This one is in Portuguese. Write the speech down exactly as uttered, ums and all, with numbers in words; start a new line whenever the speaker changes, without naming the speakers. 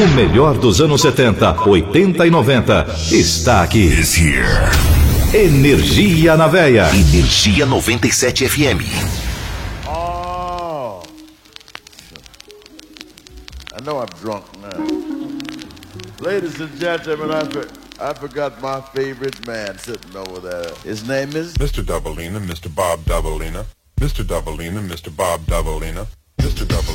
O melhor dos anos setenta, oitenta e noventa está aqui.
Is here.
Energia na Veia.
Energia noventa e sete F M.
Oh. I know I'm drunk now. Ladies and gentlemen, I, for, I forgot my favorite man sitting over there. His name is
Mister Doubleina, Mister Bob Doubleina. Mister Doubleina, Mister Bob Doubleina. Mister Double